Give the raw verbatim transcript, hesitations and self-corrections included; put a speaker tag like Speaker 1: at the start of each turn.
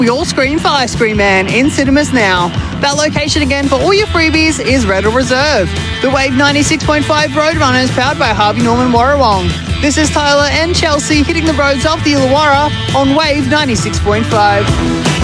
Speaker 1: We all scream for Ice Cream Man in cinemas now. That location again for all your freebies is Red or Reserve. The Wave ninety-six point five Roadrunners powered by Harvey Norman Warrawong. This is Tyler and Chelsea hitting the roads of the Illawarra on Wave ninety-six point five.